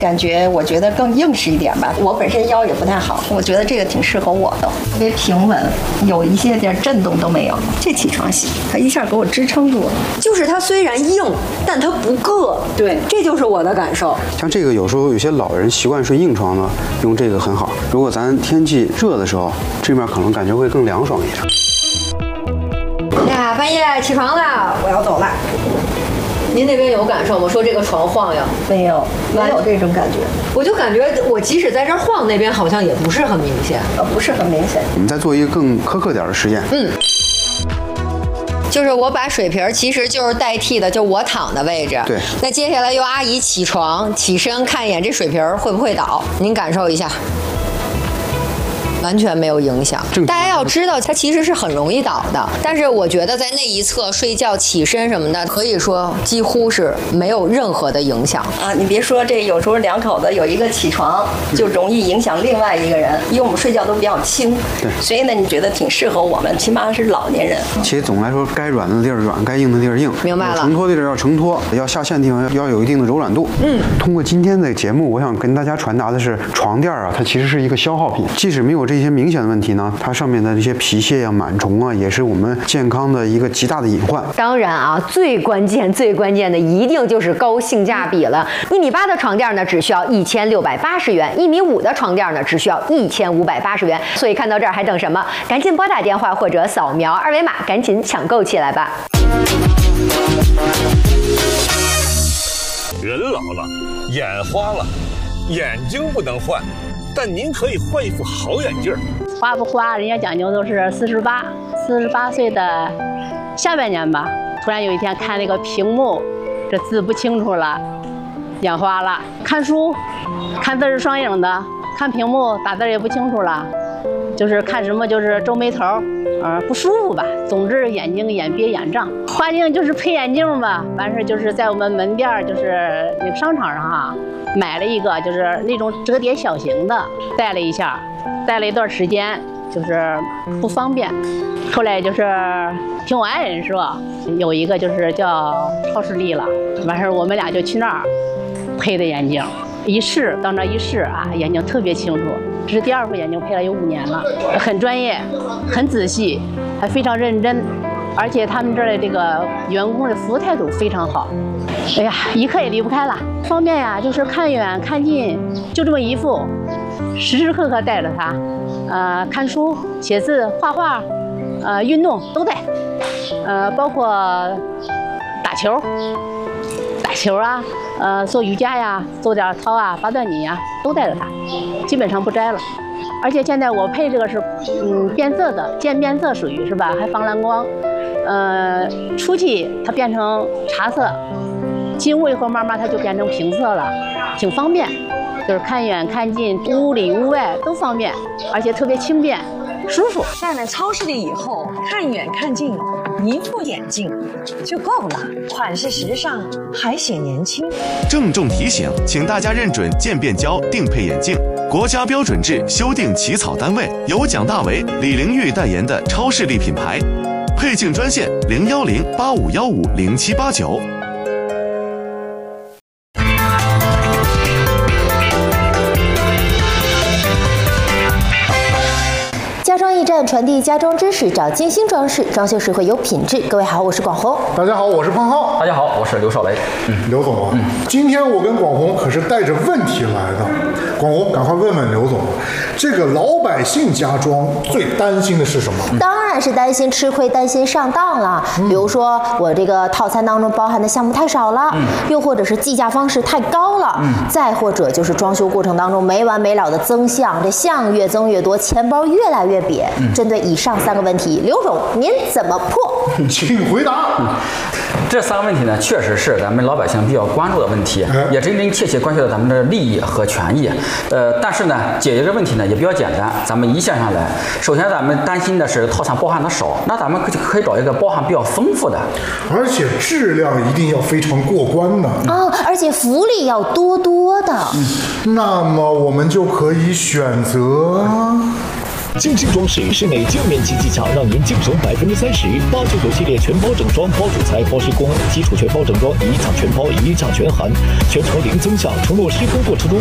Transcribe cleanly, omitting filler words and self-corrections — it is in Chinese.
感觉我觉得更硬实一点吧。我本身腰也不太好，我觉得这个挺适合我的，特别平稳，有一些点震动都没有。这起床席它一下给我支撑住了， 就是它虽然硬，但它不硌。对，这就是我的感受。 像这个有时候有些老人习惯睡硬床呢，用这个很好。如果咱天气热的时候，这面可能感觉会更凉爽一点。 呀，半夜起床了， 我要走了。 您那边有感受吗？说这个床晃悠？ 没有这种感觉。 我就感觉我即使在这儿晃，那边好像也不是很明显。 不是很明显。 我们再做一个更苛刻点的实验。 就是我把水瓶其实就是代替的，就我躺的位置。 对。 那接下来由阿姨起床起身看一眼这水瓶会不会倒，您感受一下。完全没有影响。大家要知道，它其实是很容易倒的，但是我觉得在那一侧睡觉、起身什么的，可以说几乎是没有任何的影响啊！你别说，这有时候两口子有一个起床，就容易影响另外一个人，因为我们睡觉都比较轻， 对， 所以呢，你觉得挺适合我们，起码是老年人。 其实总来说，该软的地儿软，该硬的地儿硬。 明白了。 承托的地儿要承托，要下陷的地方要有一定的柔软度。通过今天的节目，我想跟大家传达的是，床垫啊，它其实是一个消耗品，即使没有这些明显的问题呢，它上面的这些皮屑呀、螨虫啊，也是我们健康的一个极大的隐患。 当然啊，最关键的一定就是高性价比了。1.8米的床垫呢，只需要1680元；1.5米的床垫呢，只需要1580元。所以看到这儿还等什么？赶紧拨打电话或者扫描二维码，赶紧抢购起来吧。 人老了，眼花了，眼睛不能换。但您可以换一副好眼镜。 花不花，人家讲究都是48岁的下半年吧。突然有一天看那个屏幕，这字不清楚了，眼花了。看书，看字是双影的，看屏幕打字也不清楚了，就是看什么就是皱眉头，不舒服吧。总之眼睛眼憋眼胀。花镜就是配眼镜吧，完事就是在我们门店就是那个商场上哈。买了一个，就是那种折叠小型的，戴了一下，戴了一段时间，就是不方便。后来就是听我爱人说，有一个就是叫超视力了，完事我们俩就去那儿配的眼镜，到那一试啊，眼睛特别清楚。这是第2副眼镜，配了有5年了，很专业，很仔细，还非常认真。而且他们这儿的这个员工的服务态度非常好，哎呀，一刻也离不开了，方便呀，就是看远看近，就这么一副，时时刻刻带着它，看书、写字、画画，运动都带，包括打球啊，做瑜伽呀，做点操啊、8段锦呀，都带着它，基本上不摘了。而且现在我配这个是变色的，渐变色属于是吧？还防蓝光。出去它变成茶色，进屋以后慢慢它就变成平色了，挺方便，就是看远看近，屋里屋外都方便，而且特别轻便舒服。 戴了超视力以后，看远看近，一副眼镜就够了，款式时尚还显年轻。 郑重提醒，请大家认准渐变胶定配眼镜，国家标准制修订起草单位由蒋大为、李玲玉代言的超视力品牌。配镜专线010-8515-0789。 家装驿站传递家装知识，找精心装饰，装修时会有品质。各位好，我是广红。 大家好，我是胖浩。 大家好，我是刘少雷。 刘总啊，今天我跟广红可是带着问题来的。广红，赶快问问刘总，这个老百姓家装最担心的是什么？ 当然是担心吃亏，担心上当了。比如说我这个套餐当中包含的项目太少了，又或者是计价方式太高了，再或者就是装修过程当中没完没了的增项，这项越增越多，钱包越来越瘪。针对以上3个问题，刘总您怎么破？ 请回答。 这3个问题呢，确实是咱们老百姓比较关注的问题，也真真切切关系到咱们的利益和权益。但是呢，解决这问题呢也比较简单，咱们一项项来。首先，咱们担心的是套餐包含的少，那咱们可以找一个包含比较丰富的， 而且质量一定要非常过关的而且福利要多多的。 那么我们就可以选择精心装饰，室内净面积极强，让您净省30%。899系列全包整装，包主材、包施工，基础全包整装，一场全包，一价全含，全程零增项，承诺施工过程中